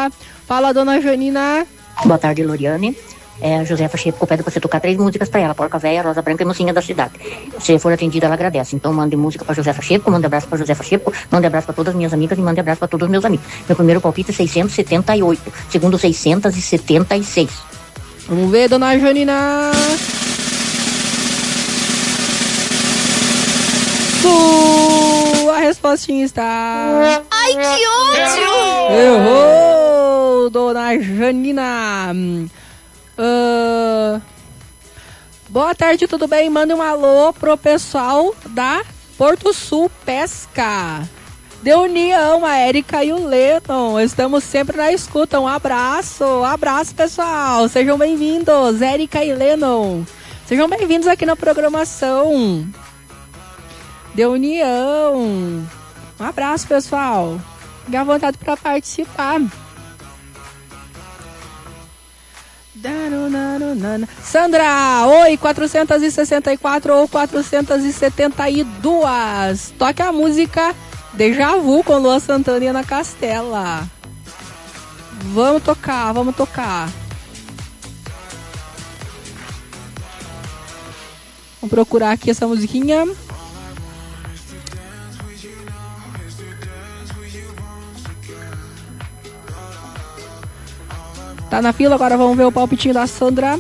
tá? Fala, dona Janina. Boa tarde, Loriane. A Josefa Chepco pede pra você tocar 3 músicas pra ela: Porca Véia, Rosa Branca e Mocinha da Cidade. Se for atendida, ela agradece. Então mande música pra Josefa Chepco, mande abraço pra Josefa Chepco, mande abraço pra todas as minhas amigas e mande abraço pra todos os meus amigos. Meu primeiro palpite é 678, segundo 676. Vamos ver, dona Janina. Sua respostinha está... Ai, que ódio! Errou, dona Janina. Boa tarde, tudo bem? Manda um alô pro pessoal da Porto Sul Pesca. De União, a Érica e o Lennon. Estamos sempre na escuta. Um abraço, pessoal. Sejam bem-vindos, Érica e Lennon. Sejam bem-vindos aqui na programação de União. Um abraço, pessoal. Fique à vontade para participar. Sandra, oi, 464 ou 472. Toque a música Deja Vu com Luan Santana e Ana Castela. Vamos tocar. Vamos procurar aqui essa musiquinha. Tá na fila, agora vamos ver o palpitinho da Sandra.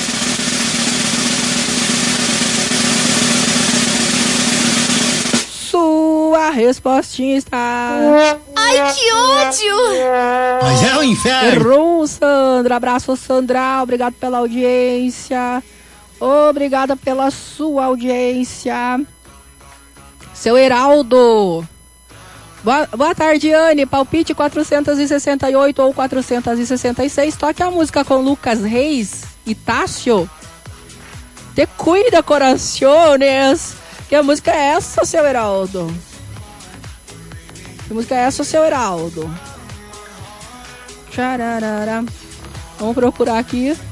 Sua respostinha está... Ai, que ódio! Mas é o inferno! Errou, Sandra. Abraço, Sandra. Obrigado pela audiência. Obrigada pela sua audiência. Seu Heraldo. Boa tarde, Anne. Palpite 468 ou 466. Toque a música com Lucas Reis e Tássio. Te cuida, corações. Que música é essa, seu Heraldo? Que música é essa, seu Heraldo? Tchararara. Vamos procurar aqui.